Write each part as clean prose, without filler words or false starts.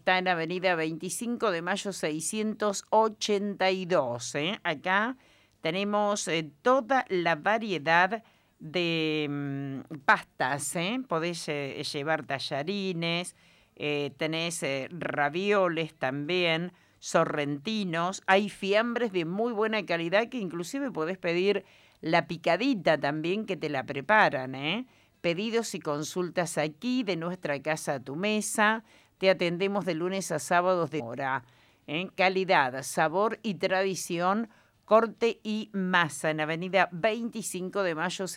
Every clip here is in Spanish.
está en Avenida 25 de Mayo 682. Acá tenemos toda la variedad de pastas. Podés llevar tallarines, tenés ravioles también, sorrentinos. Hay fiambres de muy buena calidad que inclusive podés pedir la picadita también, que te la preparan. Pedidos y consultas aquí, de nuestra casa a tu mesa. Te atendemos de lunes a sábados de hora. Calidad, sabor y tradición, corte y masa en Avenida 25 de Mayo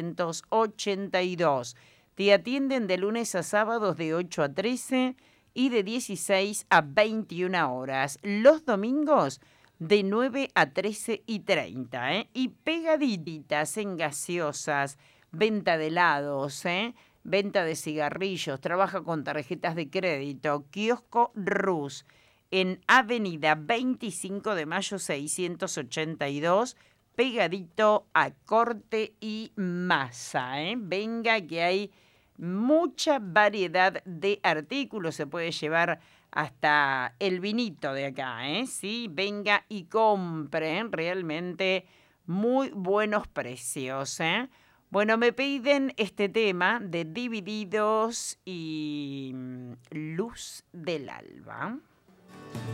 682. Te atienden de lunes a sábados de 8 a 13 y de 16 a 21 horas. Los domingos de 9 a 13:30. Y pegaditas en gaseosas, venta de helados, venta de cigarrillos, trabaja con tarjetas de crédito. Kiosco Rus, en Avenida 25 de Mayo 682, pegadito a corte y masa. Venga, que hay mucha variedad de artículos. Se puede llevar hasta el vinito de acá, Sí, venga y compre. Realmente muy buenos precios, Bueno, me piden este tema de Divididos y Luz del Alba.